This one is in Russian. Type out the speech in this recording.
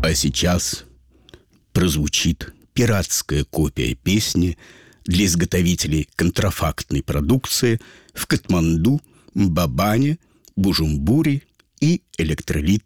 А сейчас прозвучит пиратская копия песни для изготовителей контрафактной продукции в Катманду, Мбабане, Бужумбуре и Электролит